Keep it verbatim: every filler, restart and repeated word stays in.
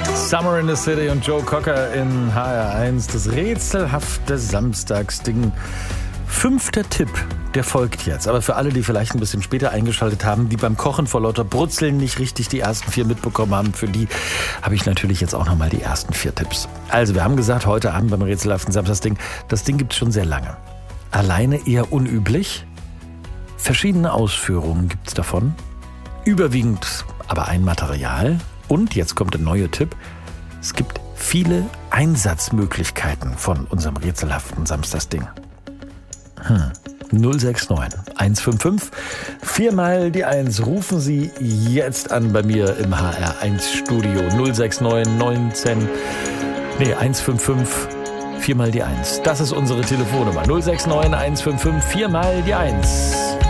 Summer in the City und Joe Cocker in H R eins. Das rätselhafte Samstagsding. Fünfter Tipp, der folgt jetzt. Aber für alle, die vielleicht ein bisschen später eingeschaltet haben, die beim Kochen vor lauter Brutzeln nicht richtig die ersten vier mitbekommen haben, für die habe ich natürlich jetzt auch nochmal die ersten vier Tipps. Also, wir haben gesagt, heute Abend beim rätselhaften Samstagsding, das Ding gibt es schon sehr lange. Alleine eher unüblich. Verschiedene Ausführungen gibt es davon. Überwiegend aber ein Material. Und jetzt kommt der neue Tipp. Es gibt viele Einsatzmöglichkeiten von unserem rätselhaften Samstagsding. Hm. null sechs neun eins fünf fünf viermal die eins. Rufen Sie jetzt an bei mir im H R eins Studio. null sechs neun neunzehn Nee, eins fünf fünf viermal die eins. Das ist unsere Telefonnummer. null sechs neun eins fünf fünf viermal die eins.